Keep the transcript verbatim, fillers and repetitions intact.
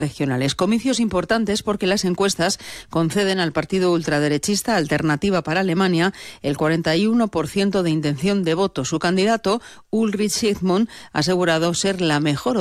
regionales. Comicios importantes porque las encuestas conceden al partido ultraderechista Alternativa para Alemania el cuarenta y uno por ciento de intención de voto. Su candidato, Ulrich Zygmunt, ha asegurado ser la mejor